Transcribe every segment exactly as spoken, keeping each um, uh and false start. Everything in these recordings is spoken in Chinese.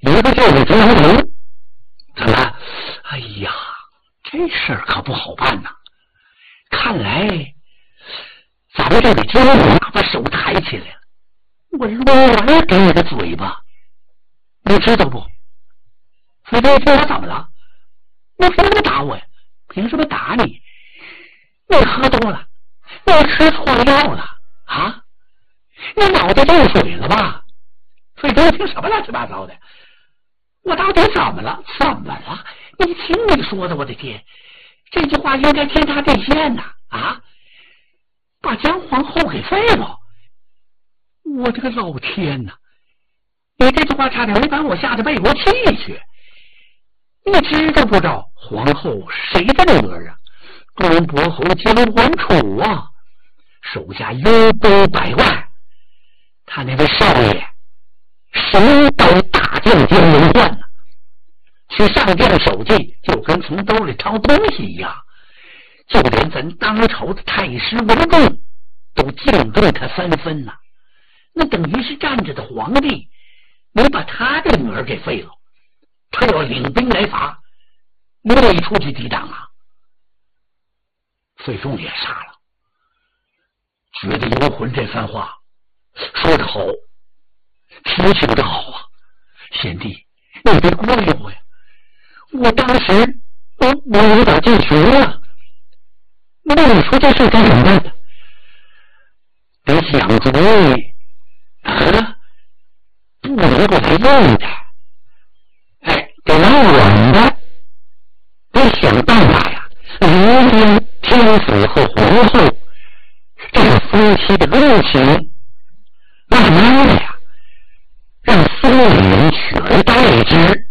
一个就是朱阳城。怎么？哎呀，这事儿可不好办呐！看来咱们这个金王把手抬起来了，我抡完给你的嘴巴，你知道不？飞飞飞，我怎么了？我凭什么打我呀？凭什么打你？你喝多了，你吃错药了啊？你脑袋进水了吧？飞飞，听什么乱七八糟的？我到底怎么了？怎么了？你听你说的，我的天，这句话应该天差地线呐！啊，把姜皇后给废了！我这个老天呐！你这句话差点没把我吓得背过气去。你知道不知道皇后谁的女儿啊？东伯侯姜皇楚啊，手下拥兵百万，他那位少爷神刀大将姜文焕呢，去上殿守祭就跟从兜里掏东西一样，就连咱当朝的太师文仲都敬重他三分呐、啊。那等于是站着的皇帝，你把他的女儿给废了，他要领兵来伐，你得出去抵挡啊！费仲也傻了，觉得游魂这番话说得好，提醒的好啊！贤弟，你别怪我呀，我当时我我有点进群了。那你说这事该怎么办呢？得想主意啊，不能够来硬的，哎，得来软的，得想办法呀！明天天子和皇后这个夫妻的恩情，慢慢的呀，让苏美人取而代之。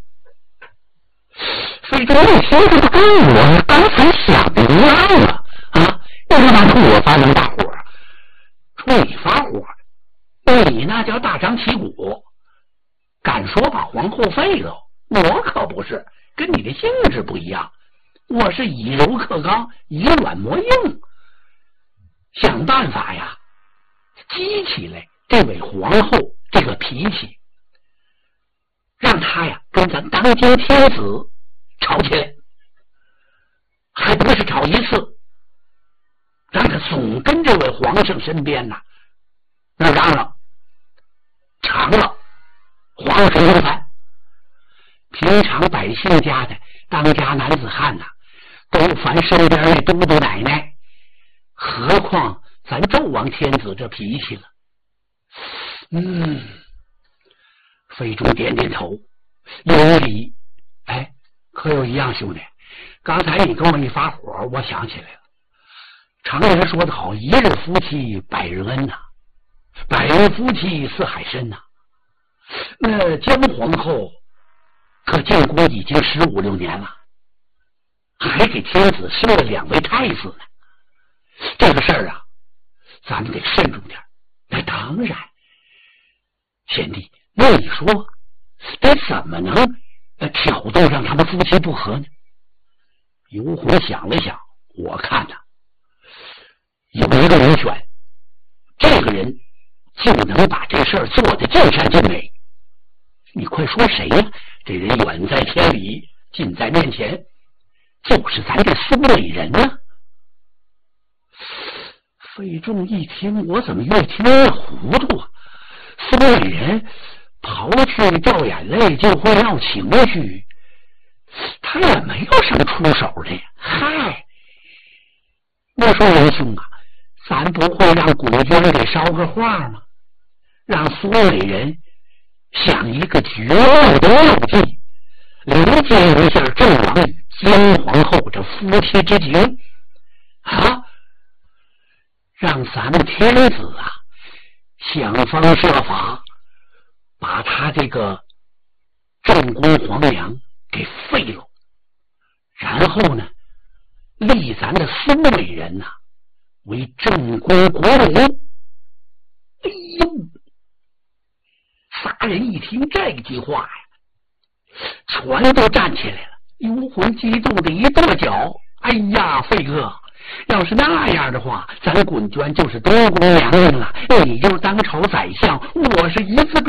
费仲，你听这个跟我刚才想的一样啊！啊，你干嘛冲我发那么大火？冲你发火？你那叫大张旗鼓，敢说把皇后废了？我可不是，跟你的性质不一样。我是以柔克刚，以软磨硬，想办法呀，激起来这位皇后这个脾气，让他呀跟咱当今天子吵起来，还不是吵一次，让他总跟这位皇上身边呐，那嚷嚷，长了皇上就烦。平常百姓家的当家男子汉呐、啊，都烦身边那都督奶奶，何况咱纣王天子这脾气了。嗯，费仲点点头，有理。哎，可有一样，兄弟，刚才你跟我一发火，我想起来了。常人说得好，一日夫妻百日恩呐、啊，百日夫妻似海深呐、啊。那姜皇后可建国已经十五六年了，还给天子生了两位太子呢。这个事儿啊，咱们得慎重点。那当然，贤弟，那你说得怎么能挑逗让他们夫妻不和呢？游魂想了想，我看呐、啊，有一个人选，这个人就能把这事儿做得尽善尽美。你快说谁呀、啊？这人远在千里，近在面前，就是咱这苏美人啊！费仲一听，我怎么越听越糊涂啊？苏美人刨去掉眼泪就会闹情绪，他也没有什么出手的呀。嗨，我说仁兄啊，咱不会让古娟给捎个话吗？让苏美人想一个绝妙的妙计，了解一下纣王与姜皇后这夫妻之情啊，让咱们天子啊想方设法把他这个正宫皇娘给废了，然后呢立咱的苏美人呐、啊、为正宫国母。哎呦，仨人一听这句话呀，全都站起来了，游魂激动的一跺脚。哎呀，费哥，要是那样的话，咱滚娟就是东宫娘娘了，你就是当朝宰相，我是一次